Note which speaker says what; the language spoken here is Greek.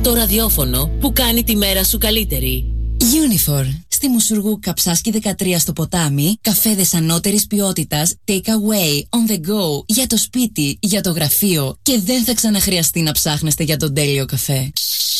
Speaker 1: Το ραδιόφωνο που κάνει τη μέρα σου καλύτερη.
Speaker 2: Unifor. Στη Μουσουργού Καψάσκη 13 στο ποτάμι, καφέδες ανώτερης ποιότητας, take away, on the go, για το σπίτι, για το γραφείο και δεν θα ξαναχρειαστεί να ψάχνεστε για τον τέλειο καφέ.